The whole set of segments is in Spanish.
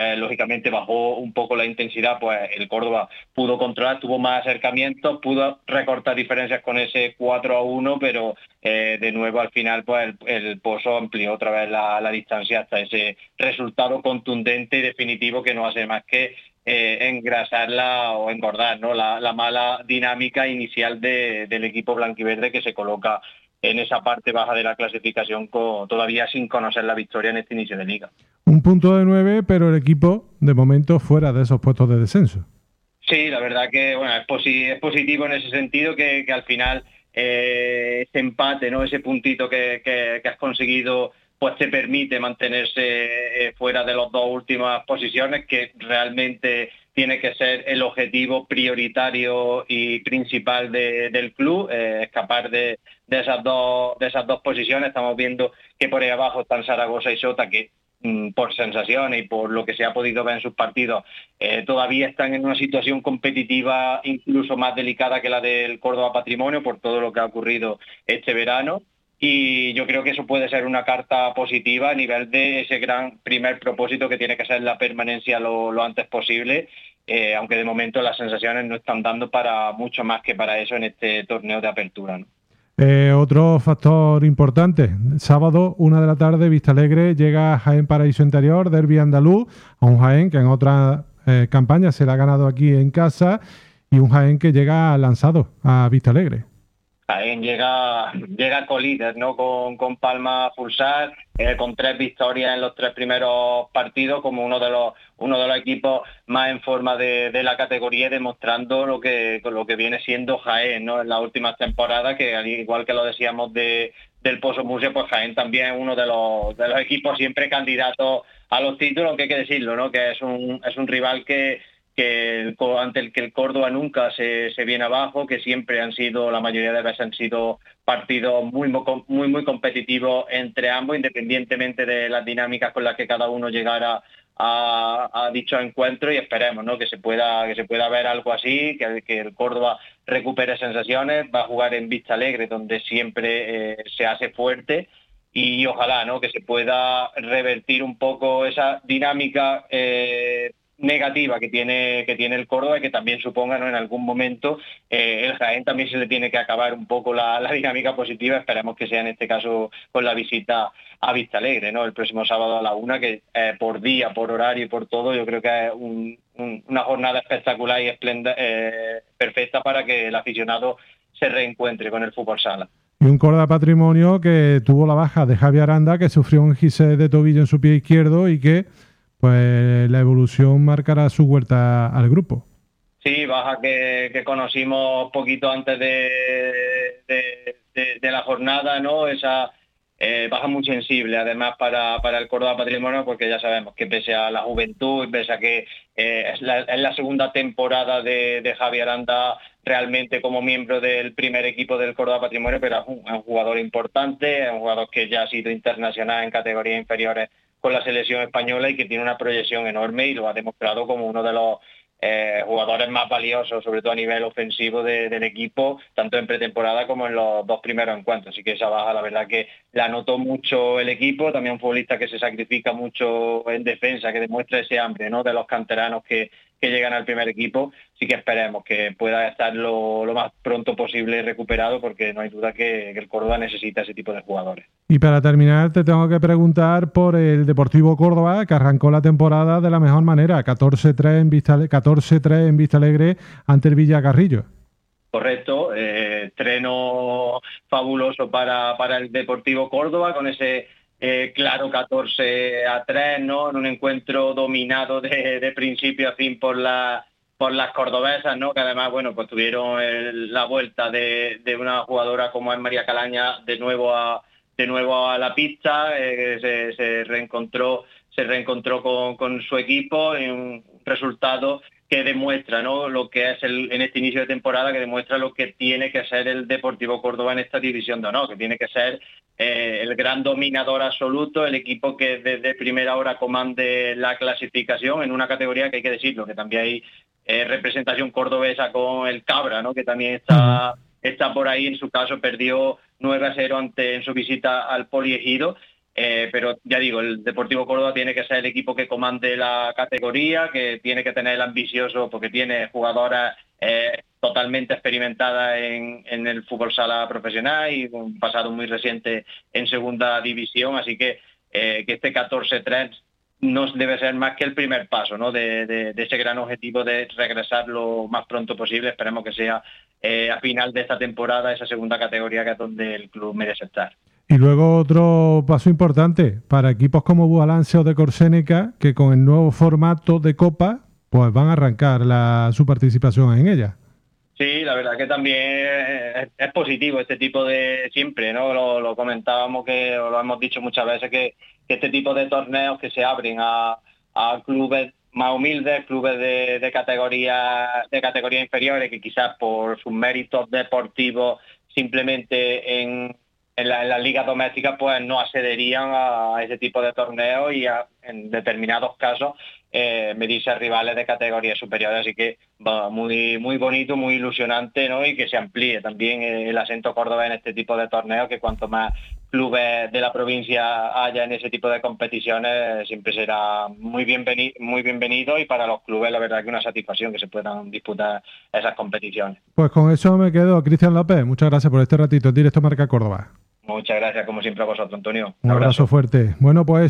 lógicamente bajó un poco la intensidad, pues el Córdoba pudo controlar, tuvo más acercamientos, pudo recortar diferencias con ese 4-1, pero de nuevo al final pues el Pozo amplió otra vez la distancia hasta ese resultado contundente y definitivo que no hace más que engrasarla o engordar, ¿no? La mala dinámica inicial del equipo blanquiverde, que se coloca en esa parte baja de la clasificación todavía sin conocer la victoria en este inicio de liga. Un punto de 9, pero el equipo de momento fuera de esos puestos de descenso. Sí, la verdad que bueno, es positivo en ese sentido que al final ese empate, ¿no? Ese puntito que has conseguido, pues te permite mantenerse fuera de las dos últimas posiciones, que realmente tiene que ser el objetivo prioritario y principal del club, escapar de esas dos posiciones. Estamos viendo que por ahí abajo están Zaragoza y Sota, que por sensaciones y por lo que se ha podido ver en sus partidos, todavía están en una situación competitiva incluso más delicada que la del Córdoba Patrimonio por todo lo que ha ocurrido este verano. Y yo creo que eso puede ser una carta positiva a nivel de ese gran primer propósito que tiene que ser la permanencia lo antes posible, aunque de momento las sensaciones no están dando para mucho más que para eso en este torneo de apertura, ¿no? Otro factor importante, sábado, 1 de la tarde, Vistalegre llega a Jaén Paraíso Interior, derbi andaluz, a un Jaén que en otra campaña se le ha ganado aquí en casa y un Jaén que llega lanzado a Vistalegre. Jaén llega colíder, ¿no? Con Palma Futsal, con 3 victorias en los 3 primeros partidos, como uno de los equipos más en forma de la categoría, demostrando lo que viene siendo Jaén, ¿no? En las últimas temporadas, que al igual que lo decíamos del Pozo Murcia, pues Jaén también es uno de los equipos siempre candidatos a los títulos, aunque hay que decirlo, ¿no? Que es un rival ante el que el Córdoba nunca se viene abajo, que siempre la mayoría de veces han sido partidos muy competitivos entre ambos, independientemente de las dinámicas con las que cada uno llegara a dichos encuentros, y esperemos, ¿no? que se pueda ver algo así, que el Córdoba recupere sensaciones, va a jugar en Vista Alegre, donde siempre se hace fuerte, y ojalá, ¿no? que se pueda revertir un poco esa dinámica negativa que tiene el Córdoba, y que también suponga, ¿no? en algún momento el Jaén también se le tiene que acabar un poco la dinámica positiva. Esperemos que sea en este caso con la visita a Vista Alegre, ¿no? El próximo sábado a la 1, que por día, por horario y por todo, yo creo que es una jornada espectacular y perfecta para que el aficionado se reencuentre con el fútbol sala. Y un Córdoba Patrimonio que tuvo la baja de Javi Aranda, que sufrió un gise de tobillo en su pie izquierdo y que pues la evolución marcará su vuelta al grupo. Sí, baja que conocimos poquito antes de la jornada, ¿no? Esa baja muy sensible, además para el Córdoba Patrimonio, porque ya sabemos que pese a la juventud, pese a que es la segunda temporada de Javi Aranda realmente como miembro del primer equipo del Córdoba Patrimonio, pero es un jugador importante, es un jugador que ya ha sido internacional en categorías inferiores con la selección española y que tiene una proyección enorme, y lo ha demostrado como uno de los jugadores más valiosos, sobre todo a nivel ofensivo del equipo, tanto en pretemporada como en los 2 primeros encuentros. Así que esa baja, la verdad que la notó mucho el equipo, también un futbolista que se sacrifica mucho en defensa, que demuestra ese hambre, ¿no? de los canteranos que llegan al primer equipo. Sí que esperemos que pueda estar lo más pronto posible recuperado, porque no hay duda que el Córdoba necesita ese tipo de jugadores. Y para terminar, te tengo que preguntar por el Deportivo Córdoba, que arrancó la temporada de la mejor manera, 14-3 en Vista Alegre ante el Villacarrillo. Correcto, estreno fabuloso para el Deportivo Córdoba, con ese claro 14-3, ¿no? En un encuentro dominado de principio a fin por las cordobesas, ¿no? Que además, bueno, pues tuvieron la vuelta de una jugadora como es María Calaña de nuevo a la pista, se reencontró con su equipo en un resultado que demuestra, ¿no? lo que es en este inicio de temporada, que demuestra lo que tiene que ser el Deportivo Córdoba en esta división de honor, que tiene que ser el gran dominador absoluto, el equipo que desde primera hora comande la clasificación en una categoría que hay que decirlo, que también hay representación cordobesa con el Cabra, ¿no? que también está por ahí. En su caso perdió 9-0 en su visita al Poliegido. pero ya digo, el Deportivo Córdoba tiene que ser el equipo que comande la categoría, que tiene que tener el ambicioso, porque tiene jugadoras totalmente experimentadas en el fútbol sala profesional y un pasado muy reciente en segunda división, así que este 14-3 no debe ser más que el primer paso, ¿no? de ese gran objetivo de regresar lo más pronto posible. Esperemos que sea a final de esta temporada esa segunda categoría, que es donde el club merece estar. Y luego otro paso importante para equipos como Bualance o de Corsénica, que con el nuevo formato de Copa pues van a arrancar su participación en ella. Sí, la verdad que también es positivo este tipo de, siempre, ¿no? Lo comentábamos, que lo hemos dicho muchas veces, que este tipo de torneos que se abren a clubes más humildes, clubes de categoría inferiores, que quizás por sus méritos deportivos simplemente en las ligas domésticas pues no accederían a ese tipo de torneos y en determinados casos medirse a rivales de categorías superiores. Así que va muy muy bonito, muy ilusionante, ¿no? Y que se amplíe también el acento cordobés en este tipo de torneos, que cuanto más clubes de la provincia haya en ese tipo de competiciones siempre será muy bienvenido, y para los clubes la verdad que una satisfacción que se puedan disputar esas competiciones. Pues con eso me quedo. Cristian López, muchas gracias por este ratito en Directo Marca Córdoba. Muchas gracias, como siempre, a vosotros, Antonio. Un abrazo fuerte. Bueno, pues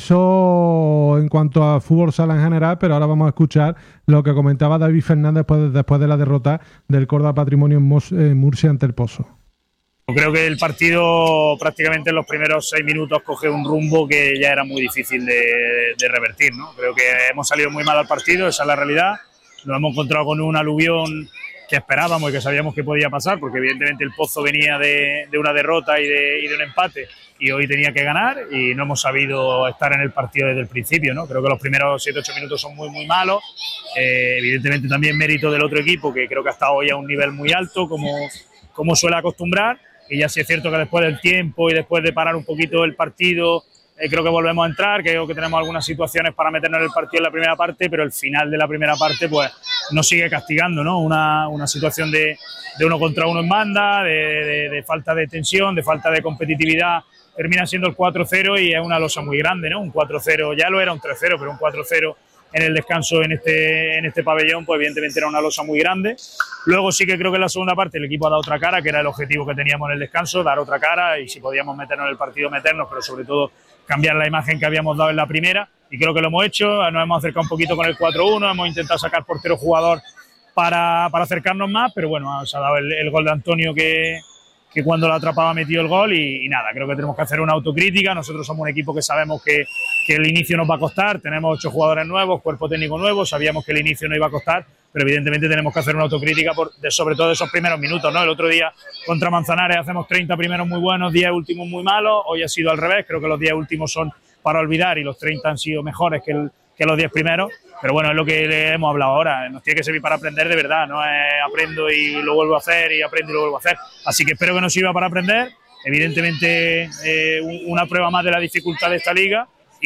eso en cuanto a fútbol sala en general, pero ahora vamos a escuchar lo que comentaba David Fernández después de la derrota del Córdoba Patrimonio en Murcia ante el Pozo. Creo que el partido prácticamente en los primeros 6 minutos coge un rumbo que ya era muy difícil de revertir, ¿no? Creo que hemos salido muy mal al partido, esa es la realidad. Nos hemos encontrado con un aluvión que esperábamos y que sabíamos que podía pasar, porque evidentemente el Pozo venía de una derrota y de un empate, y hoy tenía que ganar, y no hemos sabido estar en el partido desde el principio, ¿no? Creo que los primeros 7-8 minutos son muy muy malos. Evidentemente también mérito del otro equipo, que creo que ha estado hoy a un nivel muy alto, como suele acostumbrar, y ya sí es cierto que después del tiempo y después de parar un poquito el partido, creo que volvemos a entrar, creo que tenemos algunas situaciones para meternos en el partido en la primera parte, pero el final de la primera parte pues nos sigue castigando, ¿no? Una situación de uno contra uno en banda, de falta de tensión, de falta de competitividad, termina siendo el 4-0 y es una losa muy grande, ¿no? Un 4-0, ya lo era un 3-0, pero un 4-0 en el descanso en este pabellón, pues evidentemente era una losa muy grande. Luego sí que creo que en la segunda parte el equipo ha dado otra cara, que era el objetivo que teníamos en el descanso, dar otra cara, y si podíamos meternos en el partido, meternos, pero sobre todo cambiar la imagen que habíamos dado en la primera, y creo que lo hemos hecho. Nos hemos acercado un poquito con el 4-1, hemos intentado sacar portero jugador para acercarnos más, pero bueno, se ha dado el gol de Antonio, que cuando la atrapaba metió el gol, y nada, creo que tenemos que hacer una autocrítica. Nosotros somos un equipo que sabemos que el inicio nos va a costar, tenemos 8 jugadores nuevos, cuerpo técnico nuevo, sabíamos que el inicio no iba a costar, pero evidentemente tenemos que hacer una autocrítica sobre todo esos primeros minutos, ¿no? El otro día contra Manzanares hacemos 30 primeros muy buenos, 10 últimos muy malos, hoy ha sido al revés, creo que los 10 últimos son para olvidar y los 30 han sido mejores que los 10 primeros, pero bueno, es lo que le hemos hablado ahora, nos tiene que servir para aprender de verdad, no es aprendo y lo vuelvo a hacer, y aprendo y lo vuelvo a hacer, así que espero que nos sirva para aprender, evidentemente una prueba más de la dificultad de esta liga,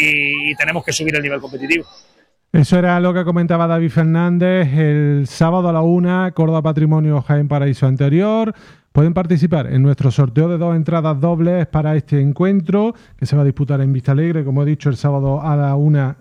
y tenemos que subir el nivel competitivo. Eso era lo que comentaba David Fernández. El sábado a la 1, Córdoba Patrimonio Jaén Paraíso Anterior. Pueden participar en nuestro sorteo de 2 entradas dobles para este encuentro, que se va a disputar en Vistalegre, como he dicho, el sábado a la 1,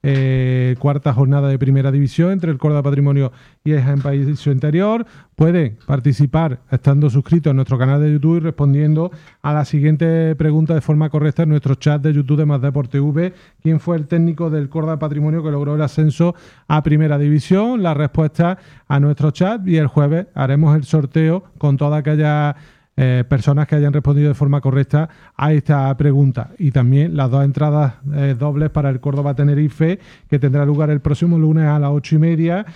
cuarta jornada de Primera División entre el Córdoba Patrimonio y el Jaén Paraíso Interior. Pueden participar estando suscritos a nuestro canal de YouTube y respondiendo a la siguiente pregunta de forma correcta en nuestro chat de YouTube de Más Deporte V. ¿Quién fue el técnico del Córdoba Patrimonio que logró el ascenso a Primera División? La respuesta a nuestro chat, y el jueves haremos el sorteo con todas aquellas personas que hayan respondido de forma correcta a esta pregunta, y también las 2 entradas dobles para el Córdoba Tenerife, que tendrá lugar el próximo lunes a las 8:30,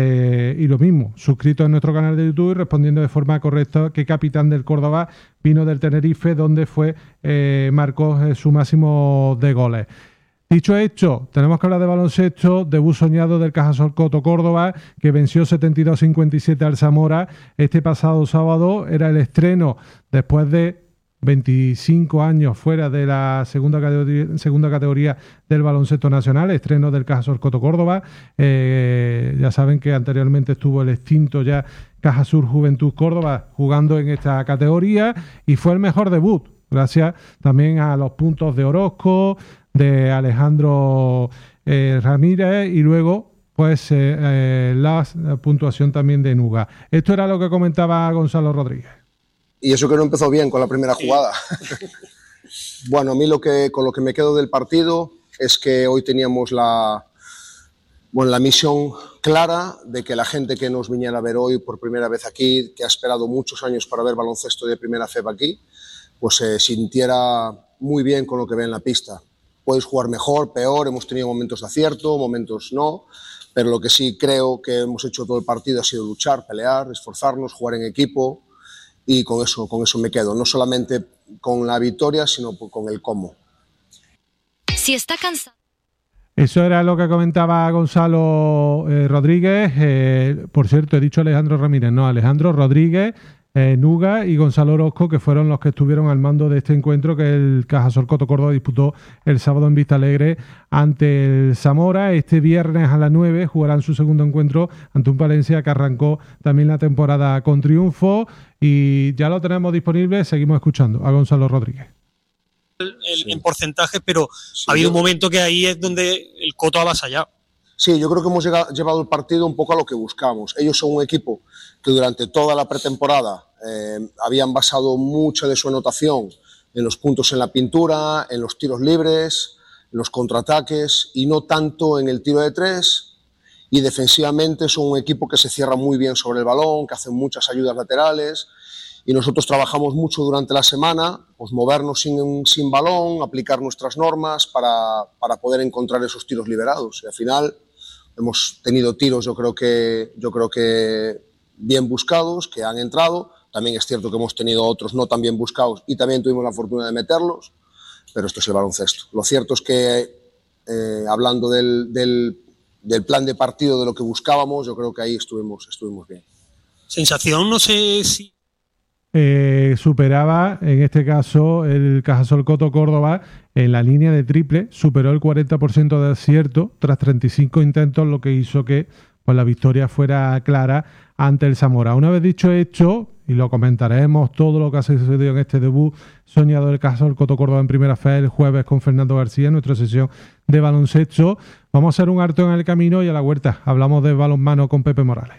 y lo mismo, suscritos en nuestro canal de YouTube y respondiendo de forma correcta qué capitán del Córdoba vino del Tenerife, donde marcó su máximo de goles. Dicho esto, tenemos que hablar de baloncesto, debut soñado del Cajasol Coto Córdoba, que venció 72-57 al Zamora este pasado sábado. Era el estreno después de 25 años fuera de la segunda categoría del baloncesto nacional, estreno del Cajasol Coto Córdoba. Ya saben que anteriormente estuvo el extinto ya Cajasur Juventud Córdoba jugando en esta categoría, y fue el mejor debut gracias también a los puntos de Orozco, de Alejandro Ramírez y luego pues la puntuación también de Nuga. Esto era lo que comentaba Gonzalo Rodríguez. Y eso que no empezó bien con la primera jugada. Bueno, a mí con lo que me quedo del partido es que hoy teníamos la misión clara de que la gente que nos viniera a ver hoy por primera vez aquí, que ha esperado muchos años para ver baloncesto de primera FEB aquí, pues se sintiera muy bien con lo que ve en la pista. Puedes jugar mejor, peor, hemos tenido momentos de acierto, momentos no, pero lo que sí creo que hemos hecho todo el partido ha sido luchar, pelear, esforzarnos, jugar en equipo, y con eso me quedo, no solamente con la victoria, sino con el cómo. Si está cansado. Eso era lo que comentaba Gonzalo Rodríguez. Por cierto, he dicho Alejandro Ramírez, no, Alejandro Rodríguez, Nuga y Gonzalo Orozco, que fueron los que estuvieron al mando de este encuentro que el Cajasol Coto Córdoba disputó el sábado en Vistalegre ante el Zamora. Este viernes a las 9 jugarán su segundo encuentro ante un Palencia que arrancó también la temporada con triunfo, y ya lo tenemos disponible. Seguimos escuchando a Gonzalo Rodríguez. En porcentaje, pero sí, ha habido un momento que ahí es donde el Coto ha avasallado. Sí, yo creo que hemos llevado el partido un poco a lo que buscamos. Ellos son un equipo que durante toda la pretemporada habían basado mucha de su anotación en los puntos en la pintura, en los tiros libres, en los contraataques y no tanto en el tiro de tres. Y defensivamente son un equipo que se cierra muy bien sobre el balón, que hacen muchas ayudas laterales. Y nosotros trabajamos mucho durante la semana, pues movernos sin balón, aplicar nuestras normas para poder encontrar esos tiros liberados. Y al final hemos tenido tiros, yo creo que bien buscados, que han entrado. También es cierto que hemos tenido otros no tan bien buscados y también tuvimos la fortuna de meterlos, pero esto es el baloncesto. Lo cierto es que, hablando del plan de partido, de lo que buscábamos, yo creo que ahí estuvimos bien. Sensación, no sé si... superaba en este caso el Cajasol Coto Córdoba en la línea de triple, superó el 40% de acierto tras 35 intentos, lo que hizo que pues la victoria fuera clara ante el Zamora. Una vez dicho esto, y lo comentaremos todo lo que ha sucedido en este debut soñado del Cajasol Coto Córdoba en primera FED el jueves con Fernando García en nuestra sesión de baloncesto, vamos a hacer un harto en el camino y a la vuelta hablamos de balonmano con Pepe Morales.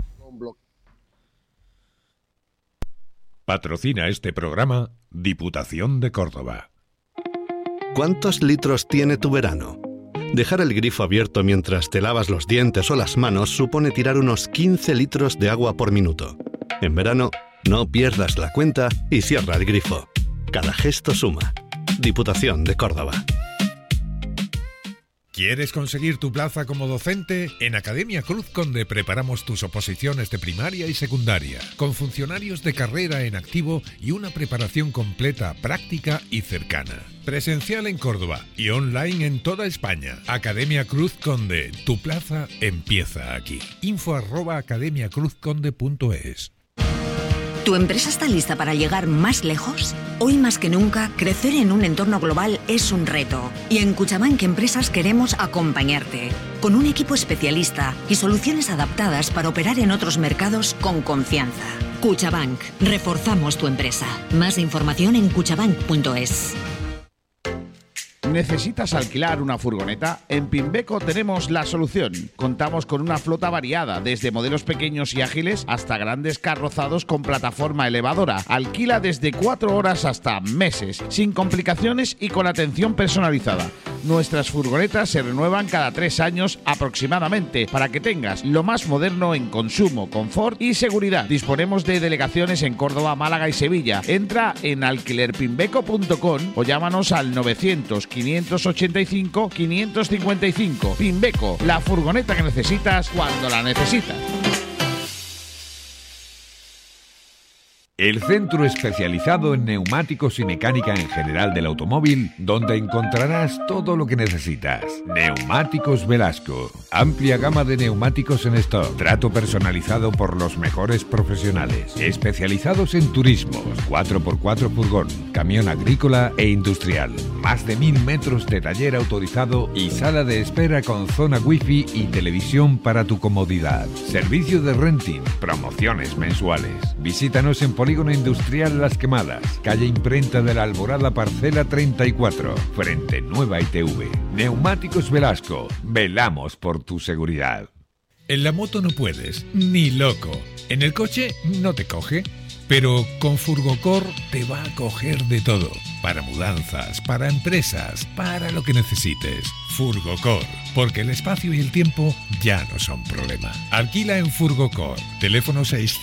Patrocina este programa Diputación de Córdoba. ¿Cuántos litros tiene tu verano? Dejar el grifo abierto mientras te lavas los dientes o las manos supone tirar unos 15 litros de agua por minuto. En verano, no pierdas la cuenta y cierra el grifo. Cada gesto suma. Diputación de Córdoba. ¿Quieres conseguir tu plaza como docente? En Academia Cruz Conde preparamos tus oposiciones de primaria y secundaria, con funcionarios de carrera en activo y una preparación completa, práctica y cercana. Presencial en Córdoba y online en toda España. Academia Cruz Conde, tu plaza empieza aquí. info@academiacruzconde.es. ¿Tu empresa está lista para llegar más lejos? Hoy más que nunca, crecer en un entorno global es un reto. Y en Cuchabank Empresas queremos acompañarte. Con un equipo especialista y soluciones adaptadas para operar en otros mercados con confianza. Cuchabank. Reforzamos tu empresa. Más información en cuchabank.es. ¿Necesitas alquilar una furgoneta? En Pimbeco tenemos la solución. Contamos con una flota variada, desde modelos pequeños y ágiles hasta grandes carrozados con plataforma elevadora. Alquila desde 4 horas hasta meses, sin complicaciones y con atención personalizada. Nuestras furgonetas se renuevan cada 3 años aproximadamente, para que tengas lo más moderno en consumo, confort y seguridad. Disponemos de delegaciones en Córdoba, Málaga y Sevilla. Entra en alquilerpimbeco.com o llámanos al 900-585-555. Pimbeco, la furgoneta que necesitas cuando la necesitas. El centro especializado en neumáticos y mecánica en general del automóvil, donde encontrarás todo lo que necesitas. Neumáticos Velasco. Amplia gama de neumáticos en stock. Trato personalizado por los mejores profesionales. Especializados en turismos, 4x4 furgón, camión agrícola e industrial. Más de 1000 metros de taller autorizado y sala de espera con zona wifi y televisión para tu comodidad. Servicio de renting, promociones mensuales. Visítanos en Polígono Industrial Las Quemadas, calle Imprenta de la Alborada, parcela 34, frente Nueva ITV. Neumáticos Velasco, velamos por tu seguridad. En la moto no puedes, ni loco. En el coche no te coge, pero con Furgocor te va a coger de todo. Para mudanzas, para empresas, para lo que necesites. Furgocor, porque el espacio y el tiempo ya no son problema. Alquila en Furgocor. Teléfono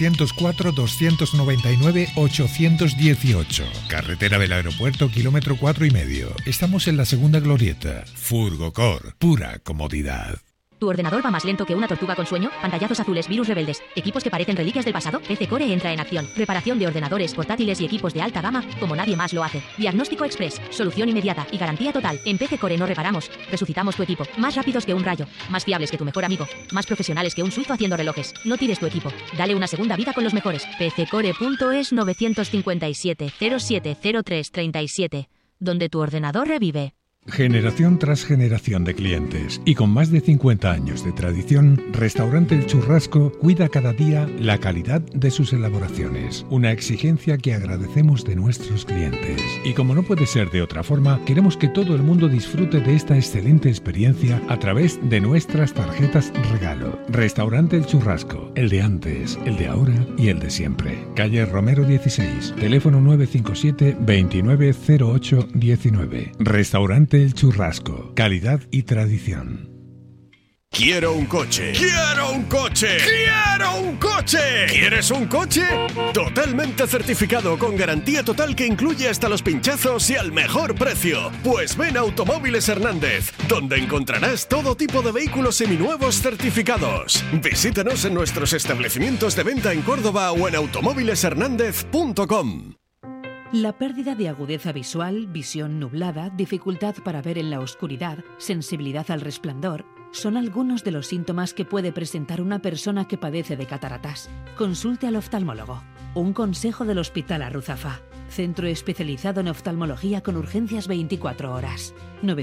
604-299-818. Carretera del Aeropuerto, kilómetro 4,5. Estamos en la segunda glorieta. Furgocor, pura comodidad. ¿Tu ordenador va más lento que una tortuga con sueño? Pantallazos azules, virus rebeldes, equipos que parecen reliquias del pasado. PC Core entra en acción. Reparación de ordenadores, portátiles y equipos de alta gama como nadie más lo hace. Diagnóstico express, solución inmediata y garantía total. En PC Core no reparamos, resucitamos tu equipo. Más rápidos que un rayo, más fiables que tu mejor amigo, más profesionales que un suizo haciendo relojes. No tires tu equipo, dale una segunda vida con los mejores. pccore.es 957 0703 37, donde tu ordenador revive. Generación tras generación de clientes y con más de 50 años de tradición, Restaurante El Churrasco cuida cada día la calidad de sus elaboraciones, una exigencia que agradecemos de nuestros clientes. Y como no puede ser de otra forma, queremos que todo el mundo disfrute de esta excelente experiencia a través de nuestras tarjetas regalo. Restaurante El Churrasco, el de antes, el de ahora y el de siempre. Calle Romero 16, teléfono 957 2908 19. Restaurante El Churrasco, calidad y tradición. Quiero un coche. ¡Quiero un coche! ¡Quiero un coche! ¿Quieres un coche? Totalmente certificado, con garantía total que incluye hasta los pinchazos y al mejor precio. Pues ven a Automóviles Hernández, donde encontrarás todo tipo de vehículos seminuevos certificados. Visítanos en nuestros establecimientos de venta en Córdoba o en automóvileshernandez.com. La pérdida de agudeza visual, visión nublada, dificultad para ver en la oscuridad, sensibilidad al resplandor, son algunos de los síntomas que puede presentar una persona que padece de cataratas. Consulte al oftalmólogo. Un consejo del Hospital Arruzafa. Centro especializado en oftalmología con urgencias 24 horas.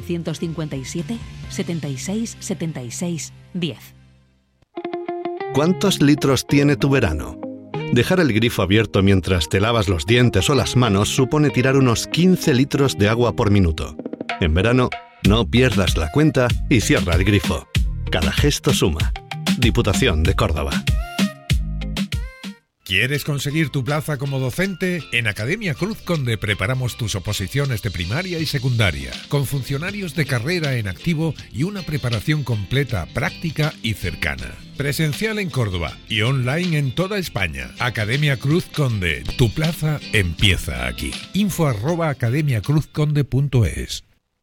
957 76 76 10. ¿Cuántos litros tiene tu verano? Dejar el grifo abierto mientras te lavas los dientes o las manos supone tirar unos 15 litros de agua por minuto. En verano, no pierdas la cuenta y cierra el grifo. Cada gesto suma. Diputación de Córdoba. ¿Quieres conseguir tu plaza como docente? En Academia Cruz Conde preparamos tus oposiciones de primaria y secundaria, con funcionarios de carrera en activo y una preparación completa, práctica y cercana. Presencial en Córdoba y online en toda España. Academia Cruz Conde, tu plaza empieza aquí. info@academiacruzconde.es.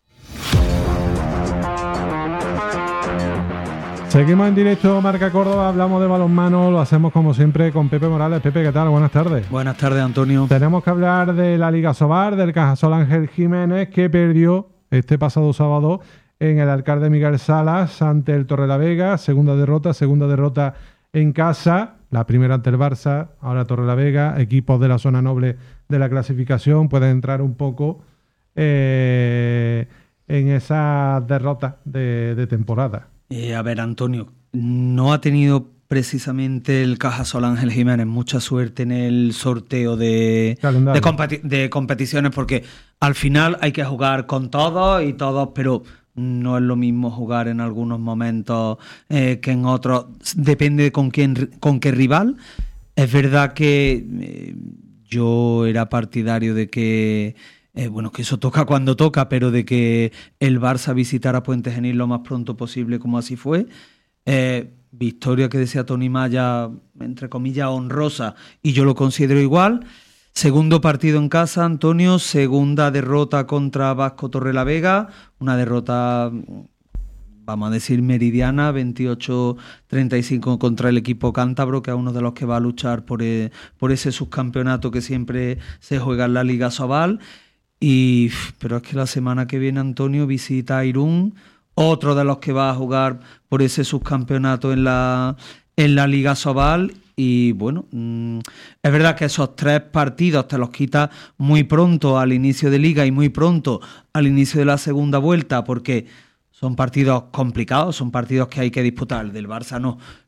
Seguimos en directo Marca Córdoba, hablamos de balonmano, lo hacemos como siempre con Pepe Morales. Pepe, ¿qué tal? Buenas tardes. Buenas tardes, Antonio. Tenemos que hablar de la Liga Sobal, del Cajasol Ángel Jiménez, que perdió este pasado sábado en el Alcalde Miguel Salas ante el Torrelavega. Segunda derrota en casa, la primera ante el Barça, ahora Torrelavega, equipos de la zona noble de la clasificación. Pueden entrar un poco en esa derrota de temporada. A ver, Antonio, no ha tenido precisamente el Cajasol Ángel Jiménez mucha suerte en el sorteo de competiciones, porque al final hay que jugar con todos, pero no es lo mismo jugar en algunos momentos que en otros. Depende con qué rival. Es verdad que yo era partidario de que que eso toca cuando toca, pero de que el Barça visitara Puente Genil lo más pronto posible, como así fue. Victoria que decía Tony Maya, entre comillas, honrosa, y yo lo considero igual. Segundo partido en casa, Antonio, segunda derrota contra Vasco Torrelavega, una derrota, vamos a decir, meridiana, 28-35 contra el equipo cántabro, que es uno de los que va a luchar por ese subcampeonato que siempre se juega en la Liga Sobal. Pero es que la semana que viene, Antonio, visita a Irún, otro de los que va a jugar por ese subcampeonato en la Liga Sobal. Y bueno, es verdad que esos 3 partidos te los quitas muy pronto al inicio de Liga y muy pronto al inicio de la segunda vuelta, porque son partidos complicados, son partidos que hay que disputar. El del Barça no,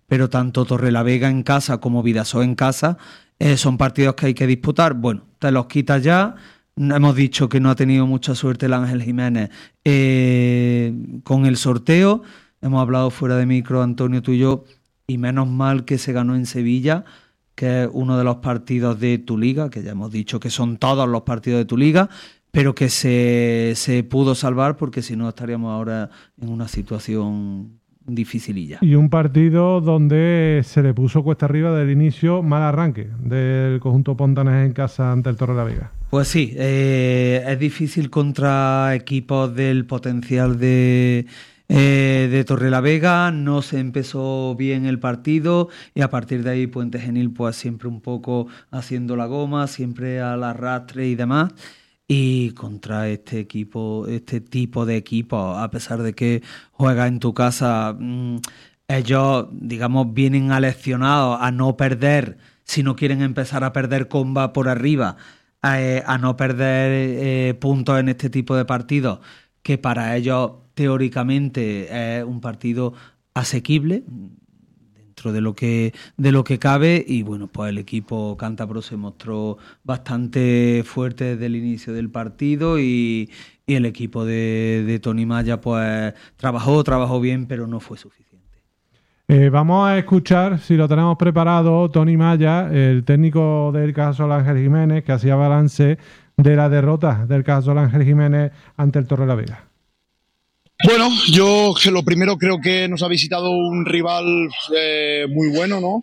pero tanto Torrelavega en casa como Bidasoa en casa son partidos que hay que disputar. Bueno, te los quitas ya. Hemos dicho que no ha tenido mucha suerte el Ángel Jiménez con el sorteo. Hemos hablado fuera de micro, Antonio, tú y yo, y menos mal que se ganó en Sevilla, que es uno de los partidos de tu liga, que ya hemos dicho que son todos los partidos de tu liga, pero que se pudo salvar, porque si no estaríamos ahora en una situación dificililla. Y un partido donde se le puso cuesta arriba del inicio, mal arranque del conjunto pontanés en casa ante el Torrelavega. Pues sí, es difícil contra equipos del potencial de Torrelavega. No se empezó bien el partido y a partir de ahí Puente Genil pues siempre un poco haciendo la goma, siempre al arrastre y demás. Y contra este tipo de equipos, a pesar de que juega en tu casa, ellos, digamos, vienen aleccionados a no perder, si no quieren empezar a perder comba por arriba, a no perder puntos en este tipo de partidos, que para ellos teóricamente es un partido asequible dentro de lo que cabe. Y bueno, pues el equipo cántabro se mostró bastante fuerte desde el inicio del partido y el equipo de Tony Maya pues trabajó bien, pero no fue suficiente. Vamos a escuchar, si lo tenemos preparado, Tony Maya, el técnico del Cajasol Ángel Jiménez, que hacía balance de la derrota del Cajasol Ángel Jiménez ante el Torrelavega. Bueno, yo lo primero creo que nos ha visitado un rival muy bueno, ¿no?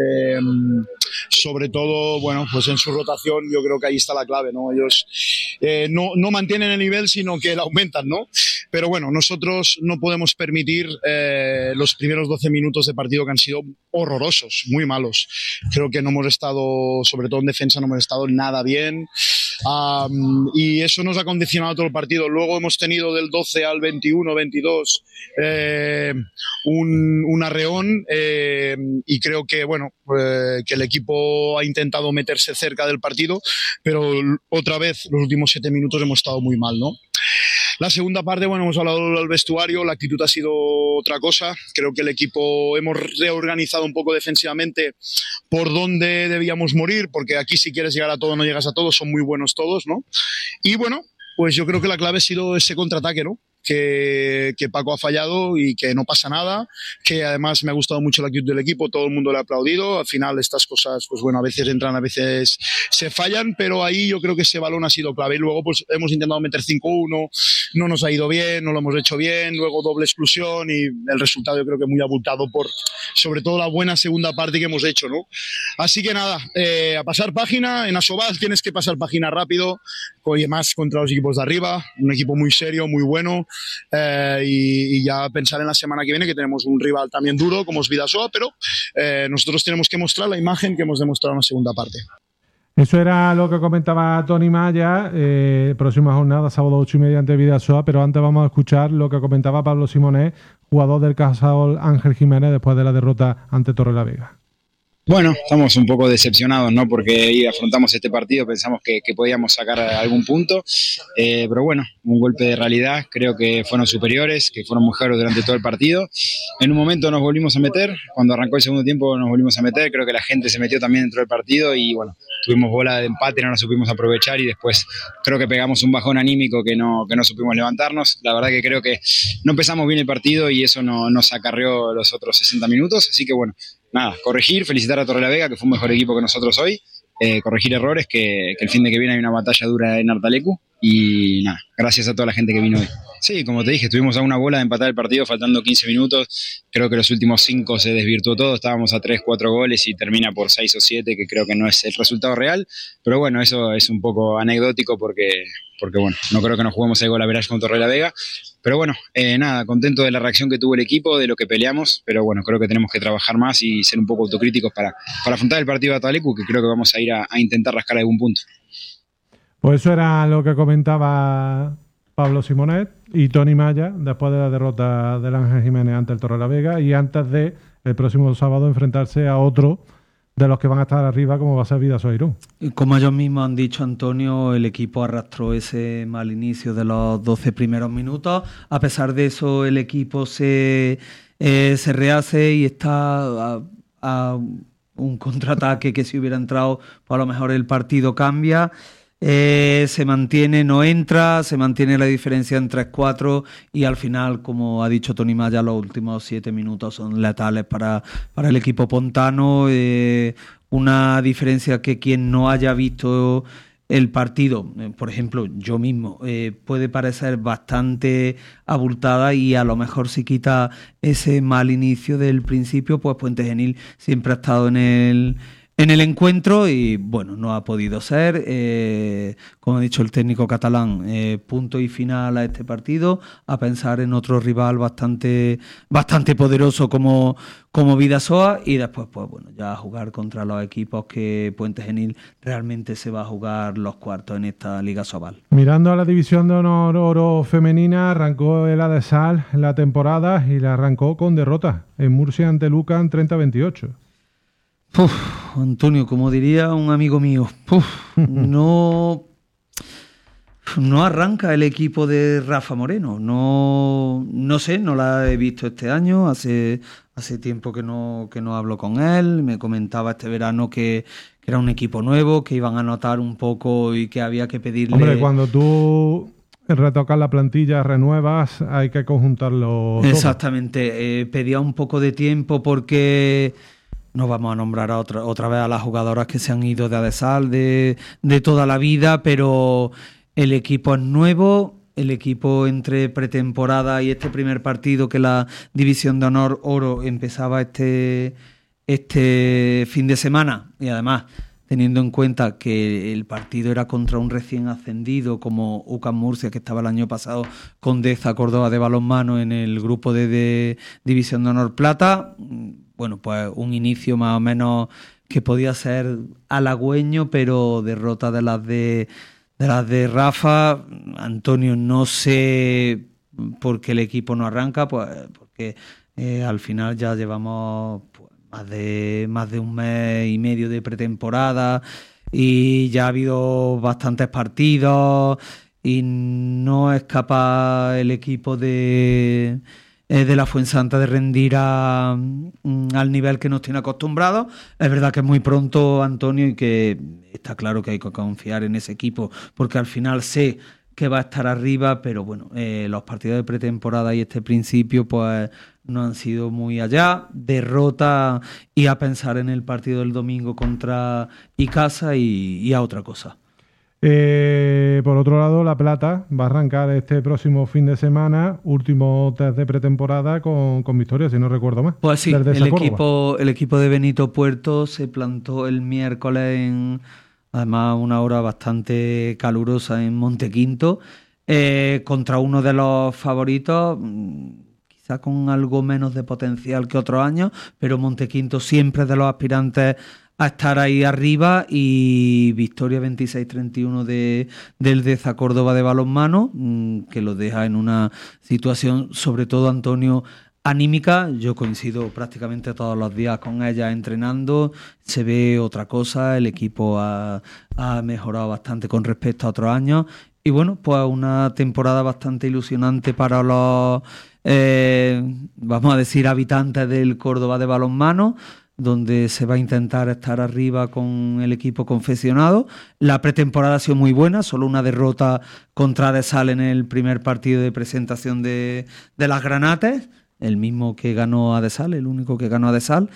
Sobre todo, bueno, pues en su rotación yo creo que ahí está la clave, ¿no? Ellos no mantienen el nivel, sino que lo aumentan, ¿no? Pero bueno, nosotros no podemos permitir los primeros 12 minutos de partido que han sido horrorosos, muy malos. Creo que no hemos estado, sobre todo en defensa, no hemos estado nada bien. Y eso nos ha condicionado todo el partido. Luego hemos tenido del 12 al 21, 22 un arreón y creo que, bueno, que el equipo ha intentado meterse cerca del partido, pero otra vez los últimos 7 minutos hemos estado muy mal, ¿no? La segunda parte, bueno, hemos hablado del vestuario, la actitud ha sido otra cosa. Creo que el equipo hemos reorganizado un poco defensivamente por dónde debíamos morir, porque aquí si quieres llegar a todo no llegas a todo, son muy buenos todos, ¿no? Y bueno, pues yo creo que la clave ha sido ese contraataque, ¿no? Que Paco ha fallado y que no pasa nada, que además me ha gustado mucho la actitud del equipo, todo el mundo le ha aplaudido. Al final estas cosas, pues bueno, a veces entran, a veces se fallan, pero ahí yo creo que ese balón ha sido clave. Y luego pues hemos intentado meter 5-1, no nos ha ido bien, no lo hemos hecho bien, luego doble exclusión y el resultado yo creo que muy abultado por sobre todo la buena segunda parte que hemos hecho, ¿no? Así que nada, a pasar página. En Asobal tienes que pasar página rápido, oye, más contra los equipos de arriba, un equipo muy serio, muy bueno. Y ya pensar en la semana que viene, que tenemos un rival también duro como es Bidasoa, pero nosotros tenemos que mostrar la imagen que hemos demostrado en la segunda parte. Eso era lo que comentaba Tony Maya. Próxima jornada, sábado 8:30 ante Bidasoa, pero antes vamos a escuchar lo que comentaba Pablo Simonet, jugador del Cajasol Ángel Jiménez, después de la derrota ante Torrelavega. Bueno, estamos un poco decepcionados, ¿no? Porque ahí afrontamos este partido, pensamos que podíamos sacar algún punto, pero bueno, un golpe de realidad, creo que fueron superiores, que fueron muy claros durante todo el partido. En un momento nos volvimos a meter, cuando arrancó el segundo tiempo nos volvimos a meter, creo que la gente se metió también dentro del partido y bueno, tuvimos bola de empate, no la supimos aprovechar y después creo que pegamos un bajón anímico que no supimos levantarnos. La verdad que creo que no empezamos bien el partido y eso nos acarreó los otros 60 minutos, así que bueno, nada, corregir, felicitar a Torrelavega, que fue un mejor equipo que nosotros hoy, corregir errores, que el fin de que viene hay una batalla dura en Artalecu y nada, gracias a toda la gente que vino hoy. Sí, como te dije, estuvimos a una bola de empatar el partido faltando 15 minutos, creo que los últimos 5 se desvirtuó todo, estábamos a 3-4 goles y termina por 6 o 7, que creo que no es el resultado real, pero bueno, eso es un poco anecdótico porque bueno, no creo que nos juguemos el gol a verás con Torrelavega. Pero bueno, nada, contento de la reacción que tuvo el equipo, de lo que peleamos, pero bueno, creo que tenemos que trabajar más y ser un poco autocríticos para afrontar el partido de Artalecu, que creo que vamos a ir a intentar rascar algún punto. Pues eso era lo que comentaba Pablo Simonet y Tony Maya después de la derrota del Ángel Jiménez ante el Torrelavega y antes de el próximo sábado enfrentarse a otro de los que van a estar arriba, como va a ser Bidasoa Irún. Y como ellos mismos han dicho, Antonio, el equipo arrastró ese mal inicio de los 12 primeros minutos. A pesar de eso, el equipo se se rehace y está a un contraataque que si hubiera entrado, pues a lo mejor el partido cambia. Se mantiene, no entra, se mantiene la diferencia en 3-4 y al final, como ha dicho Tony Maya, los últimos 7 minutos son letales para el equipo pontano. Una diferencia que quien no haya visto el partido, por ejemplo, yo mismo, puede parecer bastante abultada y a lo mejor si quita ese mal inicio del principio, pues Puente Genil siempre ha estado en el encuentro y bueno, no ha podido ser. Como ha dicho el técnico catalán, punto y final a este partido, a pensar en otro rival bastante poderoso como Bidasoa y después pues bueno, ya a jugar contra los equipos que Puente Genil realmente se va a jugar los cuartos en esta Liga Sobal. Mirando a la división de honor oro femenina, arrancó el Adesal en la temporada y la arrancó con derrota en Murcia ante Lucan 30-28. Antonio, como diría un amigo mío, no arranca el equipo de Rafa Moreno. No sé, no la he visto este año. Hace tiempo que no hablo con él. Me comentaba este verano que era un equipo nuevo, que iban a notar un poco y que había que pedirle... Hombre, cuando tú retocas la plantilla, renuevas, hay que conjuntarlo todo. Exactamente. Pedía un poco de tiempo porque... No vamos a nombrar otra vez a las jugadoras que se han ido de Adesal de toda la vida, pero el equipo es nuevo, el equipo entre pretemporada y este primer partido que la División de Honor Oro empezaba este fin de semana y además teniendo en cuenta que el partido era contra un recién ascendido como UCAM Murcia, que estaba el año pasado con Deza Córdoba de balonmano en el grupo de División de Honor Plata. Bueno, pues un inicio más o menos que podía ser halagüeño, pero derrota de las de Rafa. Antonio, no sé por qué el equipo no arranca, pues porque al final ya llevamos pues, más de un mes y medio de pretemporada y ya ha habido bastantes partidos y no es capaz el equipo de la Fuensanta de rendir al nivel que nos tiene acostumbrados. Es verdad que es muy pronto, Antonio, y que está claro que hay que confiar en ese equipo, porque al final sé que va a estar arriba, pero bueno, los partidos de pretemporada y este principio pues no han sido muy allá. Derrota y a pensar en el partido del domingo contra Icasa y a otra cosa. Por otro lado, La Plata va a arrancar este próximo fin de semana, último test de pretemporada con victoria, si no recuerdo más. Pues sí, el equipo de Benito Puerto se plantó el miércoles en, además, una hora bastante calurosa en Montequinto, contra uno de los favoritos, quizá con algo menos de potencial que otros años, pero Montequinto siempre es de los aspirantes a estar ahí arriba y victoria 26-31 del Deza Córdoba de balonmano, que lo deja en una situación, sobre todo, Antonio, anímica. Yo coincido prácticamente todos los días con ella entrenando, se ve otra cosa, el equipo ha mejorado bastante con respecto a otros años y bueno, pues una temporada bastante ilusionante para los, vamos a decir, habitantes del Córdoba de balonmano, donde se va a intentar estar arriba con el equipo confeccionado. La pretemporada ha sido muy buena, solo una derrota contra Adesal en el primer partido de presentación de las Granates, el mismo que ganó Adesal, el único que ganó Adesal.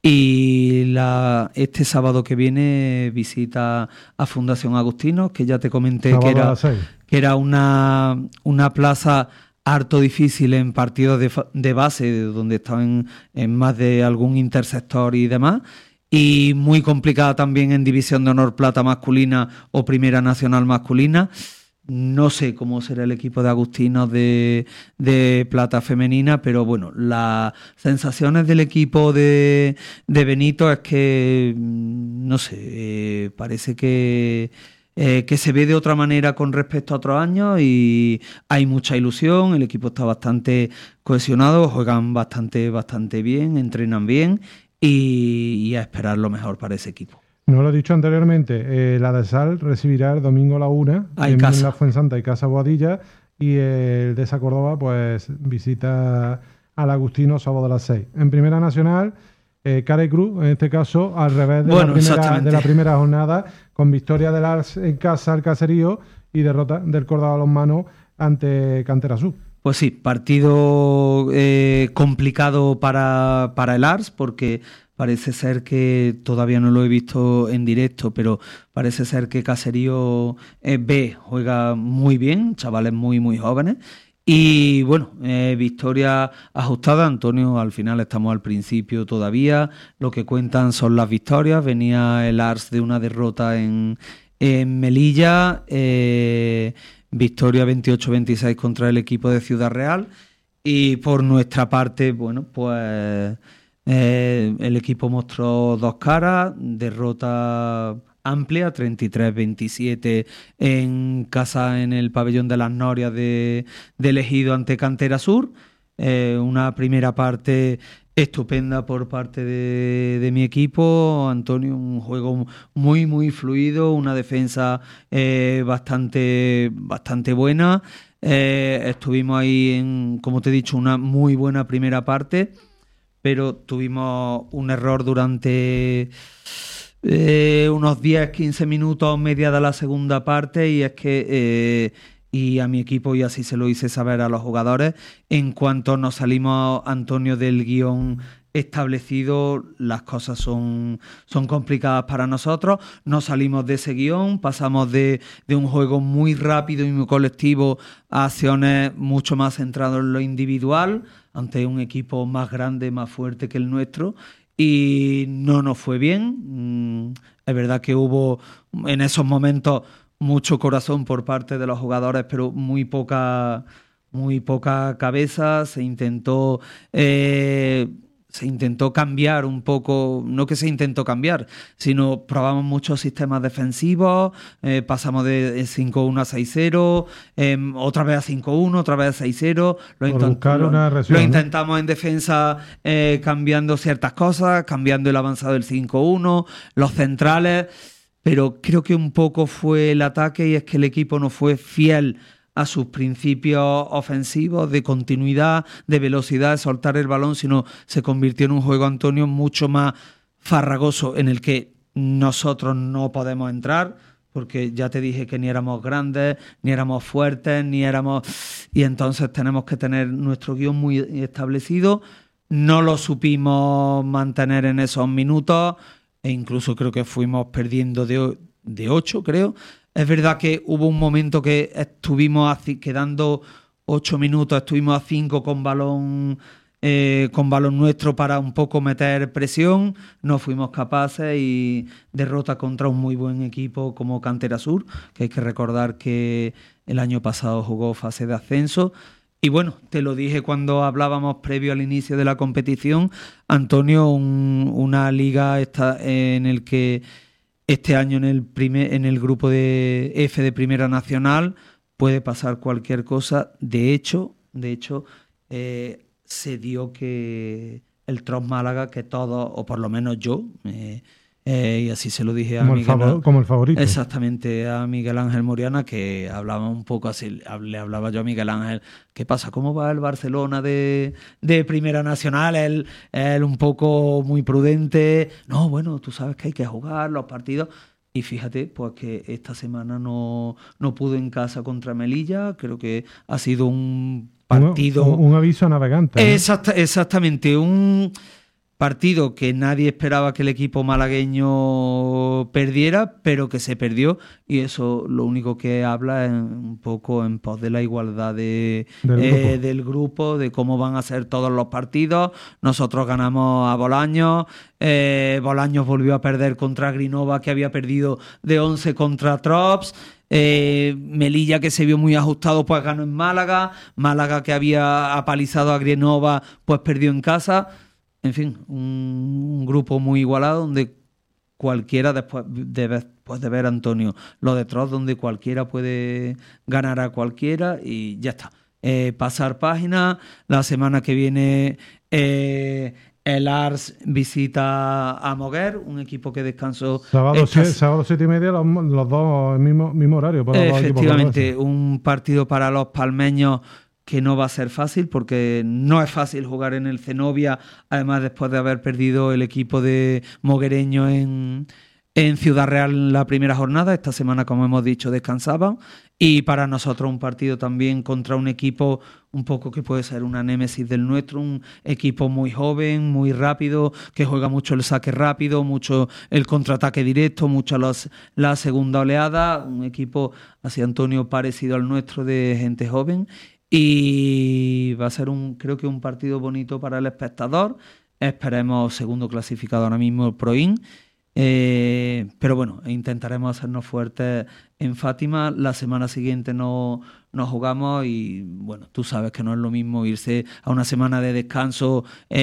Y este sábado que viene visita a Fundación Agustinos, que ya te comenté que era una plaza harto difícil en partidos de base, donde estaban en más de algún intersector y demás, y muy complicada también en División de Honor Plata masculina o Primera Nacional masculina. No sé cómo será el equipo de Agustinos de Plata femenina, pero bueno, las sensaciones del equipo de Benito es que, no sé, parece que se ve de otra manera con respecto a otros años y hay mucha ilusión, el equipo está bastante cohesionado, juegan bastante bien, entrenan bien y a esperar lo mejor para ese equipo. No lo he dicho anteriormente, la Adesal recibirá el domingo a la 1 en la Fuensanta y Casa Boadilla y el Deza Córdoba pues visita al Agustino, sábado a las 6. En Primera Nacional, Cara Cruz, en este caso, al revés de la primera jornada, con victoria del Ars en casa al Caserío y derrota del Córdoba Balonmano ante Cantera Sur. Pues sí, partido complicado para el Ars, porque parece ser que, todavía no lo he visto en directo, pero parece ser que Caserío B juega muy bien, chavales muy, muy jóvenes. Y bueno, victoria ajustada. Antonio, al final estamos al principio todavía, lo que cuentan son las victorias. Venía el Ars de una derrota en Melilla, victoria 28-26 contra el equipo de Ciudad Real, y por nuestra parte, bueno, pues el equipo mostró dos caras, derrota amplia, 33-27 en casa, en el pabellón de las Norias de Ejido ante Cantera Sur. Una primera parte estupenda por parte de mi equipo, Antonio, un juego muy, muy fluido, una defensa bastante buena. Estuvimos ahí como te he dicho, una muy buena primera parte, pero tuvimos un error durante unos 10-15 minutos, media de la segunda parte, y es que y a mi equipo, y así se lo hice saber a los jugadores, en cuanto nos salimos, Antonio, del guión establecido, las cosas son complicadas para nosotros. Nos salimos de ese guión, pasamos de un juego muy rápido y muy colectivo a acciones mucho más centradas en lo individual, ante un equipo más grande, más fuerte que el nuestro, y no nos fue bien. Es verdad que hubo en esos momentos mucho corazón por parte de los jugadores, pero muy poca cabeza. Se intentó cambiar un poco, no que se intentó cambiar, sino probamos muchos sistemas defensivos, pasamos de 5-1 a 6-0, otra vez a 5-1, otra vez a 6-0, lo intentamos en defensa, cambiando ciertas cosas, cambiando el avanzado del 5-1, los centrales, pero creo que un poco fue el ataque, y es que el equipo no fue fiel a sus principios ofensivos de continuidad, de velocidad, de soltar el balón, sino se convirtió en un juego, Antonio, mucho más farragoso, en el que nosotros no podemos entrar, porque ya te dije que ni éramos grandes, ni éramos fuertes, y entonces tenemos que tener nuestro guión muy establecido. No lo supimos mantener en esos minutos, e incluso creo que fuimos perdiendo de 8, creo. Es verdad que hubo un momento que estuvimos quedando 8 minutos, estuvimos a 5 con balón nuestro para un poco meter presión, no fuimos capaces, y derrota contra un muy buen equipo como Cantera Sur, que hay que recordar que el año pasado jugó fase de ascenso. Y bueno, te lo dije cuando hablábamos previo al inicio de la competición, Antonio, una liga en el que este año en el grupo de F de Primera Nacional puede pasar cualquier cosa. De hecho, se dio que el Tros Málaga, que todos, o por lo menos yo, y así se lo dije como el favorito. Exactamente, a Miguel Ángel Moriana, que hablaba un poco así, le hablaba yo a Miguel Ángel, ¿qué pasa? ¿Cómo va el Barcelona de Primera Nacional? Él un poco muy prudente. No, bueno, tú sabes que hay que jugar los partidos. Y fíjate, pues que esta semana no pudo en casa contra Melilla. Creo que ha sido un partido... Un aviso a navegantes, ¿no? Exactamente, un partido que nadie esperaba que el equipo malagueño perdiera, pero que se perdió, y eso lo único que habla es un poco en pos de la igualdad del grupo, de cómo van a ser todos los partidos. Nosotros ganamos a Bolaños, Bolaños volvió a perder contra Grinova, que había perdido de 11 contra Trops. Melilla, que se vio muy ajustado, pues ganó en Málaga. Málaga, que había apalizado a Grinova, pues perdió en casa. En fin, un grupo muy igualado, donde cualquiera, después de ver, Antonio, lo de Trots, donde cualquiera puede ganar a cualquiera, y ya está. Pasar página. La semana que viene el Ars visita a Moguer, un equipo que descansó. Sábado 7:30, los dos, el mismo horario. Efectivamente, un partido para los palmeños que no va a ser fácil, porque no es fácil jugar en el Zenobia, además después de haber perdido el equipo de Moguereño en Ciudad Real en la primera jornada. Esta semana, como hemos dicho, descansaban, y para nosotros un partido también contra un equipo un poco que puede ser una némesis del nuestro, un equipo muy joven, muy rápido, que juega mucho el saque rápido, mucho el contraataque directo, mucho la segunda oleada, un equipo, así Antonio, parecido al nuestro, de gente joven, y va a ser creo que un partido bonito para el espectador. Esperemos segundo clasificado ahora mismo el Proin. Pero bueno, intentaremos hacernos fuertes en Fátima. La semana siguiente no jugamos, y bueno, tú sabes que no es lo mismo irse a una semana de descanso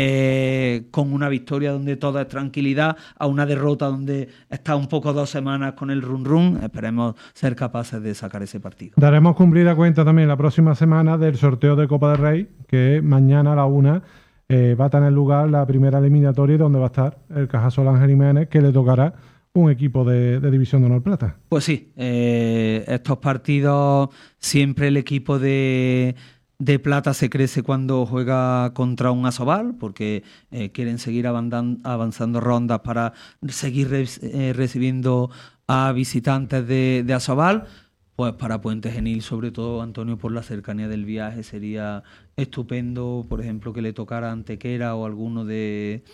con una victoria donde todo es tranquilidad, a una derrota donde está un poco 2 semanas con el run. Esperemos ser capaces de sacar ese partido. Daremos cumplida cuenta también la próxima semana del sorteo de Copa del Rey, que mañana a la 1 va a tener lugar la primera eliminatoria, donde va a estar el Cajasol Ángel Jiménez, que le tocará un equipo de División de Honor Plata. Pues sí, estos partidos siempre el equipo de Plata se crece cuando juega contra un Asobal, porque quieren seguir avanzando rondas para seguir recibiendo a visitantes de Asobal. Pues para Puente Genil, sobre todo, Antonio, por la cercanía del viaje, sería estupendo, por ejemplo, que le tocara a Antequera o alguno de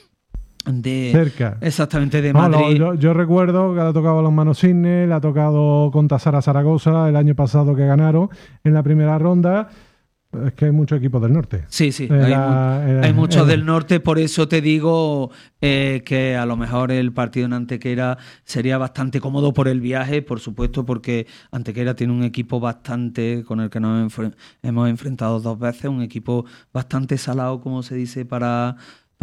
cerca. Exactamente, de Madrid. Yo recuerdo que le ha tocado a los Manos Cisnes, le ha tocado con Tasara Zaragoza el año pasado, que ganaron en la primera ronda. Es que hay muchos equipos del norte. Sí, hay muchos del norte, por eso te digo que a lo mejor el partido en Antequera sería bastante cómodo por el viaje, por supuesto, porque Antequera tiene un equipo bastante, con el que nos hemos enfrentado 2 veces, un equipo bastante salado, como se dice, para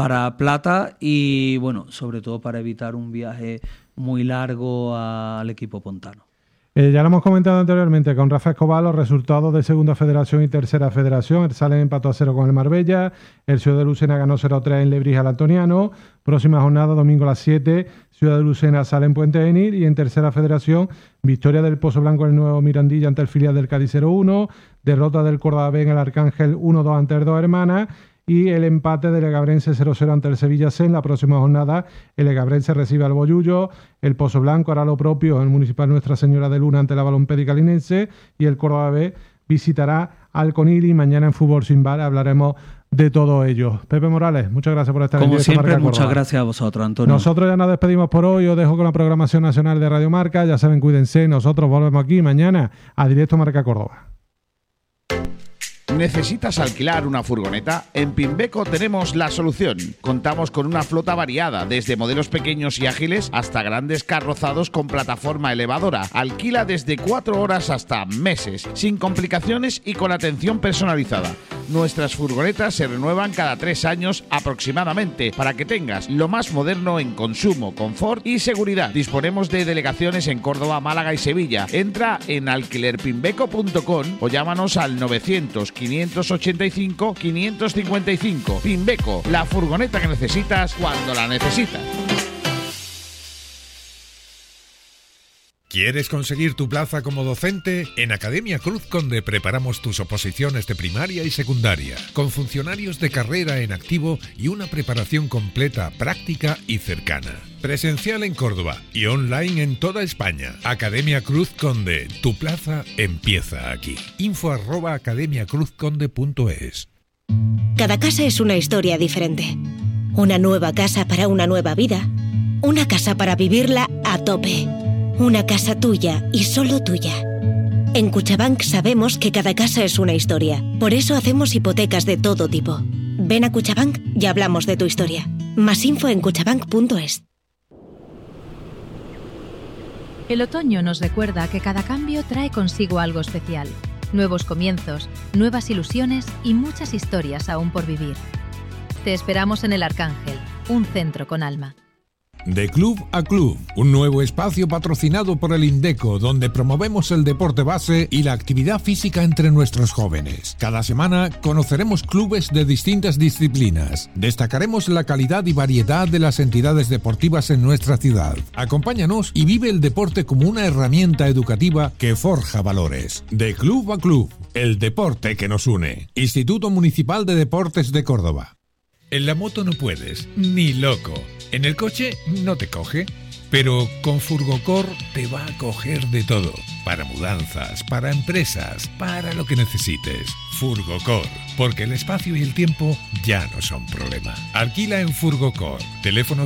Plata, y bueno, sobre todo para evitar un viaje muy largo al equipo pontano. Ya lo hemos comentado anteriormente con Rafa Escobar, los resultados de Segunda Federación y Tercera Federación. El Salen empató a 0 con el Marbella, el Ciudad de Lucena ganó 0-3 en Lebrija al Antoniano. Próxima jornada, domingo a las 7, Ciudad de Lucena Salen Puente Genil, y en Tercera Federación, victoria del Pozo Blanco en el Nuevo Mirandilla ante el filial del Cádiz 0-1, derrota del Córdoba B en el Arcángel 1-2 ante el Dos Hermanas, y el empate del Egabrense 0-0 ante el Sevilla C. En la próxima jornada, el Egabrense recibe al Bollullo, el Pozo Blanco hará lo propio en el Municipal Nuestra Señora de Luna ante la Balompédica Linense, y el Córdoba B visitará al Conil, y mañana en Fútbol Sin Bar hablaremos de todo ello. Pepe Morales, muchas gracias por estar en Como directo. siempre, Marca muchas Córdoba. gracias a vosotros, Antonio. Nosotros ya nos despedimos por hoy. Os dejo con la programación nacional de Radio Marca. Ya saben, cuídense. Nosotros volvemos aquí mañana a Directo Marca Córdoba. ¿Necesitas alquilar una furgoneta? En Pimbeco tenemos la solución. Contamos con una flota variada, desde modelos pequeños y ágiles hasta grandes carrozados con plataforma elevadora. Alquila desde 4 horas hasta meses, sin complicaciones y con atención personalizada. Nuestras furgonetas se renuevan cada 3 años aproximadamente, para que tengas lo más moderno en consumo, confort y seguridad. Disponemos de delegaciones en Córdoba, Málaga y Sevilla. Entra en alquilerpimbeco.com o llámanos al 900-585-555. Pimbeco, la furgoneta que necesitas cuando la necesitas. ¿Quieres conseguir tu plaza como docente? En Academia Cruz Conde preparamos tus oposiciones de primaria y secundaria, con funcionarios de carrera en activo y una preparación completa, práctica y cercana. Presencial en Córdoba y online en toda España. Academia Cruz Conde, tu plaza empieza aquí. info@academiacruzconde.es. Cada casa es una historia diferente. Una nueva casa para una nueva vida. Una casa para vivirla a tope. Una casa tuya y solo tuya. En Cuchabank sabemos que cada casa es una historia. Por eso hacemos hipotecas de todo tipo. Ven a Cuchabank y hablamos de tu historia. Más info en cuchabank.es. El otoño nos recuerda que cada cambio trae consigo algo especial. Nuevos comienzos, nuevas ilusiones y muchas historias aún por vivir. Te esperamos en el Arcángel, un centro con alma. De Club a Club, un nuevo espacio patrocinado por el Indeco, donde promovemos el deporte base y la actividad física entre nuestros jóvenes. Cada semana conoceremos clubes de distintas disciplinas. Destacaremos la calidad y variedad de las entidades deportivas en nuestra ciudad. Acompáñanos y vive el deporte como una herramienta educativa que forja valores. De Club a Club, el deporte que nos une. Instituto Municipal de Deportes de Córdoba. En la moto no puedes, ni loco. En el coche no te coge, pero con Furgocor te va a coger de todo. Para mudanzas, para empresas, para lo que necesites. Furgocor, porque el espacio y el tiempo ya no son problema. Alquila en Furgocor. Teléfono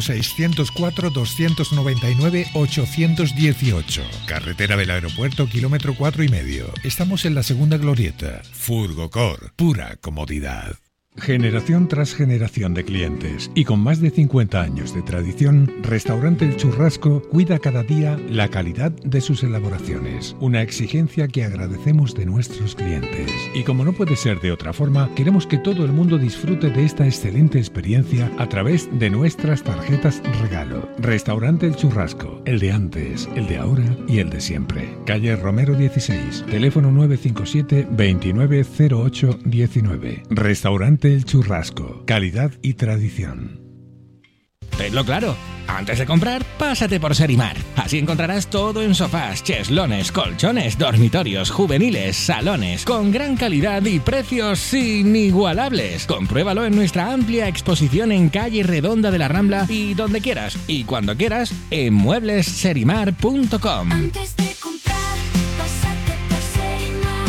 604-299-818. Carretera del Aeropuerto, kilómetro 4,5. Estamos en la segunda glorieta. Furgocor, pura comodidad. Generación tras generación de clientes y con más de 50 años de tradición, Restaurante El Churrasco cuida cada día la calidad de sus elaboraciones, una exigencia que agradecemos de nuestros clientes. Y como no puede ser de otra forma, queremos que todo el mundo disfrute de esta excelente experiencia a través de nuestras tarjetas regalo. Restaurante El Churrasco, el de antes, el de ahora y el de siempre. Calle Romero 16, teléfono 957 290819. Restaurante El Churrasco, calidad y tradición. Tenlo claro, antes de comprar, pásate por Serimar. Así encontrarás todo en sofás, cheslones, colchones, dormitorios, juveniles, salones, con gran calidad y precios inigualables. Compruébalo en nuestra amplia exposición en calle Redonda de la Rambla y donde quieras y cuando quieras en mueblesserimar.com. Antes de comprar, pásate por Serimar.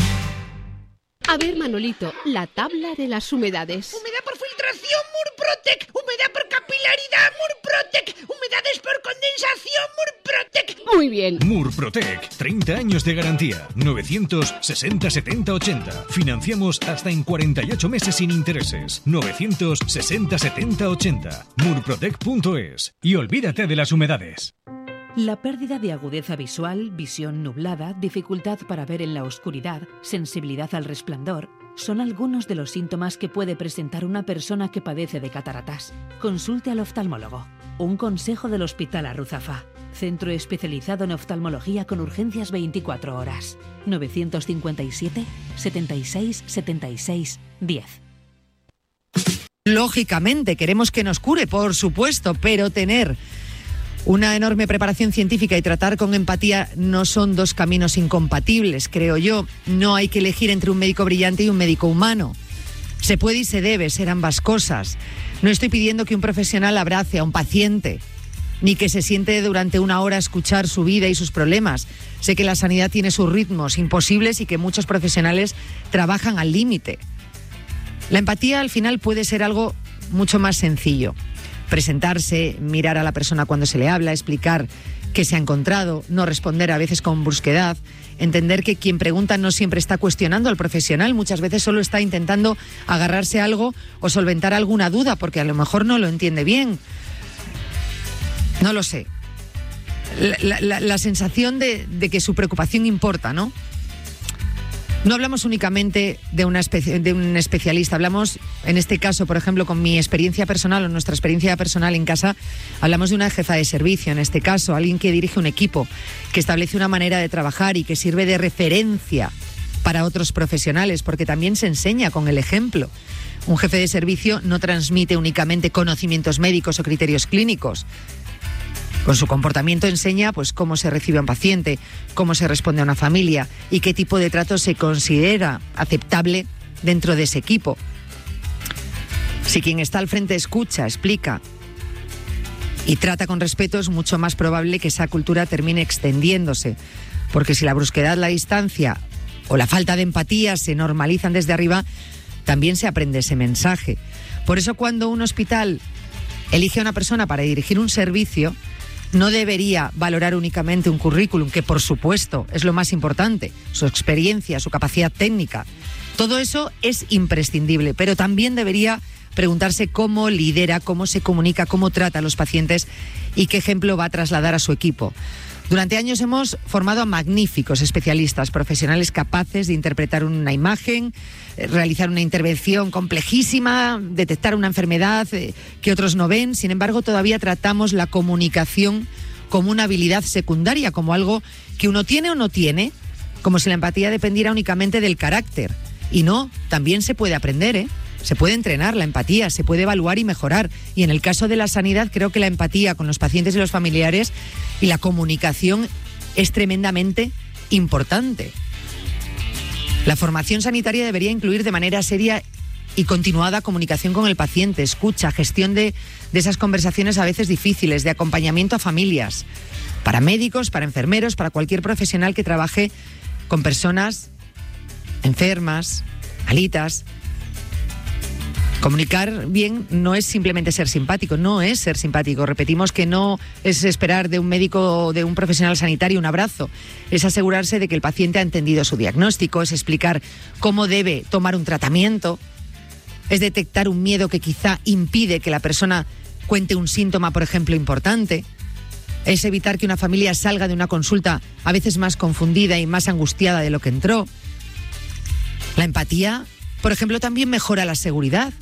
A ver, Manolito, la tabla de las humedades. Humedad por filtración, Murprotec. Humedad por capilaridad, Murprotec. Humedades por condensación, Murprotec. Muy bien. Murprotec, 30 años de garantía. 960 70 80. Financiamos hasta en 48 meses sin intereses. 960 70 80. Murprotec.es. Y olvídate de las humedades. La pérdida de agudeza visual, visión nublada, dificultad para ver en la oscuridad, sensibilidad al resplandor, son algunos de los síntomas que puede presentar una persona que padece de cataratas. Consulte al oftalmólogo. Un consejo del Hospital Arruzafa. Centro especializado en oftalmología con urgencias 24 horas. 957 76 76 10. Lógicamente, queremos que nos cure, por supuesto, pero tener una enorme preparación científica y tratar con empatía no son dos caminos incompatibles, creo yo. No hay que elegir entre un médico brillante y un médico humano. Se puede y se debe ser ambas cosas. No estoy pidiendo que un profesional abrace a un paciente, ni que se siente durante una hora a escuchar su vida y sus problemas. Sé que la sanidad tiene sus ritmos imposibles y que muchos profesionales trabajan al límite. La empatía al final puede ser algo mucho más sencillo. Presentarse, mirar a la persona cuando se le habla, explicar qué se ha encontrado, no responder a veces con brusquedad, entender que quien pregunta no siempre está cuestionando al profesional, muchas veces solo está intentando agarrarse a algo o solventar alguna duda porque a lo mejor no lo entiende bien. No lo sé. La sensación de que su preocupación importa, ¿no? No hablamos únicamente de un especialista, hablamos, en este caso, por ejemplo, con mi experiencia personal o nuestra experiencia personal en casa, hablamos de una jefa de servicio, en este caso, alguien que dirige un equipo, que establece una manera de trabajar y que sirve de referencia para otros profesionales, porque también se enseña con el ejemplo. Un jefe de servicio no transmite únicamente conocimientos médicos o criterios clínicos. Con su comportamiento enseña pues cómo se recibe a un paciente, cómo se responde a una familia y qué tipo de trato se considera aceptable dentro de ese equipo. Si quien está al frente escucha, explica y trata con respeto, es mucho más probable que esa cultura termine extendiéndose. Porque si la brusquedad, la distancia o la falta de empatía se normalizan desde arriba, también se aprende ese mensaje. Por eso cuando un hospital elige a una persona para dirigir un servicio, no debería valorar únicamente un currículum, que por supuesto es lo más importante, su experiencia, su capacidad técnica. Todo eso es imprescindible, pero también debería preguntarse cómo lidera, cómo se comunica, cómo trata a los pacientes y qué ejemplo va a trasladar a su equipo. Durante años hemos formado a magníficos especialistas, profesionales capaces de interpretar una imagen, realizar una intervención complejísima, detectar una enfermedad que otros no ven. Sin embargo, todavía tratamos la comunicación como una habilidad secundaria, como algo que uno tiene o no tiene, como si la empatía dependiera únicamente del carácter. Y no, también se puede aprender, ¿eh? Se puede entrenar la empatía, se puede evaluar y mejorar. Y en el caso de la sanidad, creo que la empatía con los pacientes y los familiares y la comunicación es tremendamente importante. La formación sanitaria debería incluir de manera seria y continuada comunicación con el paciente, escucha, gestión de esas conversaciones a veces difíciles, de acompañamiento a familias, para médicos, para enfermeros, para cualquier profesional que trabaje con personas enfermas, malitas. Comunicar bien no es simplemente ser simpático, no es ser simpático. Repetimos que no es esperar de un médico o de un profesional sanitario un abrazo. Es asegurarse de que el paciente ha entendido su diagnóstico, es explicar cómo debe tomar un tratamiento, es detectar un miedo que quizá impide que la persona cuente un síntoma, por ejemplo, importante. Es evitar que una familia salga de una consulta a veces más confundida y más angustiada de lo que entró. La empatía, por ejemplo, también mejora la seguridad.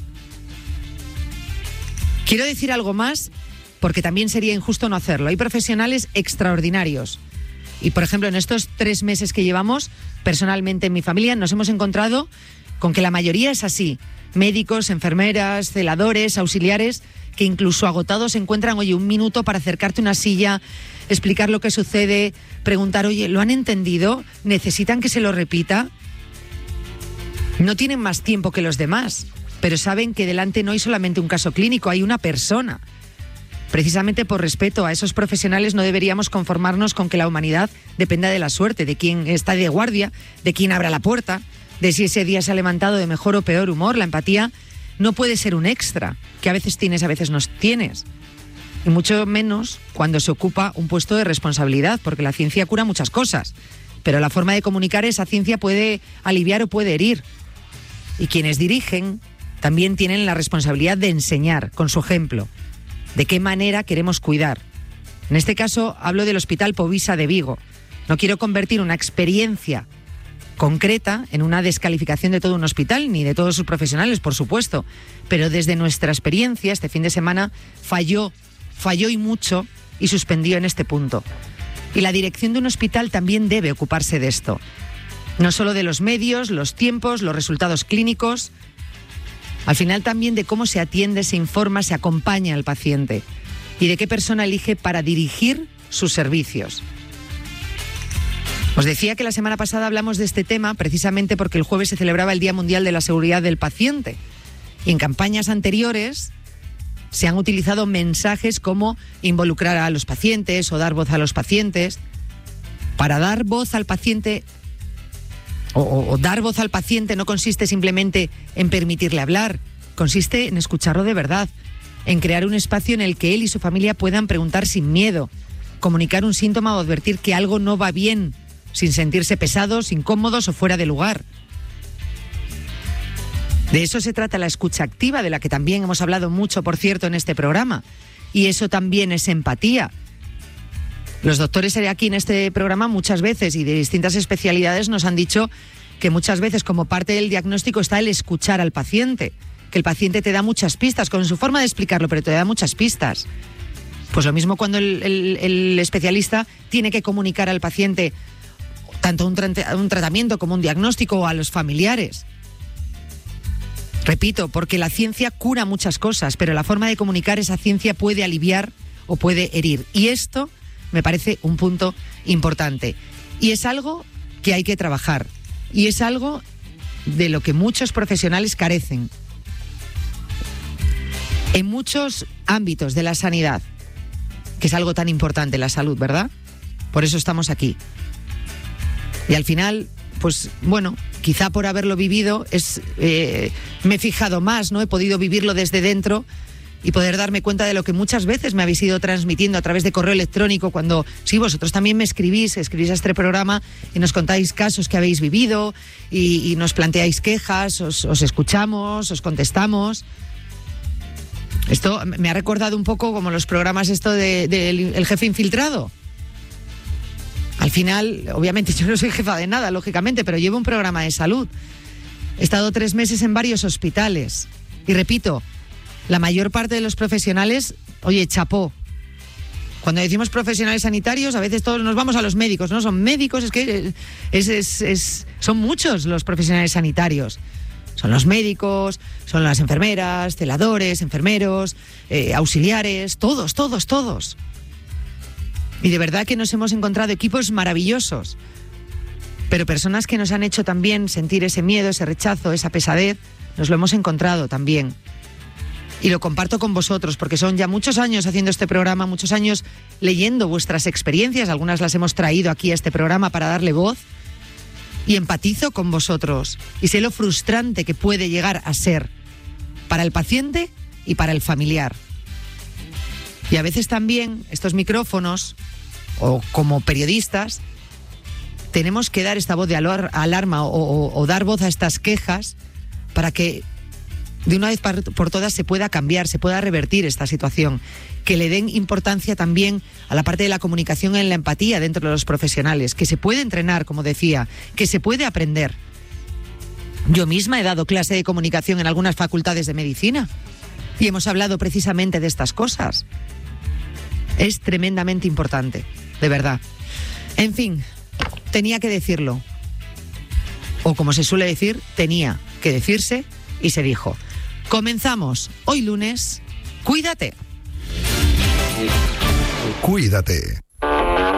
Quiero decir algo más, porque también sería injusto no hacerlo. Hay profesionales extraordinarios. Y, por ejemplo, en estos 3 meses que llevamos, personalmente en mi familia, nos hemos encontrado con que la mayoría es así. Médicos, enfermeras, celadores, auxiliares, que incluso agotados encuentran, oye, un minuto para acercarte a una silla, explicar lo que sucede, preguntar, oye, ¿lo han entendido? ¿Necesitan que se lo repita? No tienen más tiempo que los demás, pero saben que delante no hay solamente un caso clínico, hay una persona. Precisamente por respeto a esos profesionales no deberíamos conformarnos con que la humanidad dependa de la suerte, de quién está de guardia, de quién abra la puerta, de si ese día se ha levantado de mejor o peor humor. La empatía no puede ser un extra, que a veces tienes, a veces no tienes. Y mucho menos cuando se ocupa un puesto de responsabilidad, porque la ciencia cura muchas cosas, pero la forma de comunicar esa ciencia puede aliviar o puede herir. Y quienes dirigen también tienen la responsabilidad de enseñar, con su ejemplo, de qué manera queremos cuidar. En este caso hablo del Hospital Povisa de Vigo. No quiero convertir una experiencia concreta en una descalificación de todo un hospital, ni de todos sus profesionales, por supuesto. Pero desde nuestra experiencia, este fin de semana falló y mucho y suspendió en este punto. Y la dirección de un hospital también debe ocuparse de esto. No solo de los medios, los tiempos, los resultados clínicos. Al final también de cómo se atiende, se informa, se acompaña al paciente. Y de qué persona elige para dirigir sus servicios. Os decía que la semana pasada hablamos de este tema precisamente porque el jueves se celebraba el Día Mundial de la Seguridad del Paciente. Y en campañas anteriores se han utilizado mensajes como involucrar a los pacientes o dar voz a los pacientes. Para dar voz al paciente o dar voz al paciente no consiste simplemente en permitirle hablar, consiste en escucharlo de verdad, en crear un espacio en el que él y su familia puedan preguntar sin miedo, comunicar un síntoma o advertir que algo no va bien, sin sentirse pesados, incómodos o fuera de lugar. De eso se trata la escucha activa, de la que también hemos hablado mucho, por cierto, en este programa. Y eso también es empatía. Los doctores aquí en este programa muchas veces y de distintas especialidades nos han dicho que muchas veces como parte del diagnóstico está el escuchar al paciente, que el paciente te da muchas pistas, con su forma de explicarlo, pero te da muchas pistas. Pues lo mismo cuando el especialista tiene que comunicar al paciente tanto un tratamiento como un diagnóstico o a los familiares. Repito, porque la ciencia cura muchas cosas, pero la forma de comunicar esa ciencia puede aliviar o puede herir. Y esto me parece un punto importante. Y es algo que hay que trabajar. Y es algo de lo que muchos profesionales carecen. En muchos ámbitos de la sanidad, que es algo tan importante, la salud, ¿verdad? Por eso estamos aquí. Y al final, pues bueno, quizá por haberlo vivido, me he fijado más, ¿no? He podido vivirlo desde dentro y poder darme cuenta de lo que muchas veces me habéis ido transmitiendo a través de correo electrónico cuando, sí, vosotros también me escribís a este programa y nos contáis casos que habéis vivido y nos planteáis quejas, os escuchamos, os contestamos. Esto me ha recordado un poco como los programas del El jefe infiltrado. Al final, obviamente yo no soy jefa de nada, lógicamente, pero llevo un programa de salud. He estado 3 meses en varios hospitales. Y repito, la mayor parte de los profesionales, oye, chapó. Cuando decimos profesionales sanitarios, a veces todos nos vamos a los médicos, ¿no? Son médicos, es que son muchos los profesionales sanitarios. Son los médicos, son las enfermeras, celadores, enfermeros, auxiliares, todos. Y de verdad que nos hemos encontrado equipos maravillosos, pero personas que nos han hecho también sentir ese miedo, ese rechazo, esa pesadez, nos lo hemos encontrado también. Y lo comparto con vosotros, porque son ya muchos años haciendo este programa, muchos años leyendo vuestras experiencias, algunas las hemos traído aquí a este programa para darle voz, y empatizo con vosotros, y sé lo frustrante que puede llegar a ser para el paciente y para el familiar. Y a veces también estos micrófonos, o como periodistas, tenemos que dar esta voz de alarma o dar voz a estas quejas para que de una vez por todas se pueda cambiar, se pueda revertir esta situación, que le den importancia también a la parte de la comunicación en la empatía dentro de los profesionales, que se puede entrenar, como decía, que se puede aprender. Yo misma he dado clase de comunicación en algunas facultades de medicina y hemos hablado precisamente de estas cosas. Es tremendamente importante, de verdad. En fin, tenía que decirlo. O como se suele decir, tenía que decirse y se dijo. Comenzamos hoy lunes. Cuídate. Cuídate.